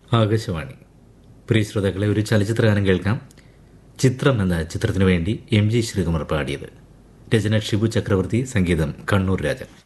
ആകാശവാണി. പ്രിയ ശ്രോതാക്കളെ, ഒരു ചലച്ചിത്രഗാനം കേൾക്കാം. ചിത്രം എന്ന ചിത്രത്തിനു വേണ്ടി എം ജി ശ്രീകുമാർ പാടിയത്. രചന ഷിബു ചക്രവർത്തി, സംഗീതം കണ്ണൂർ രാജൻ.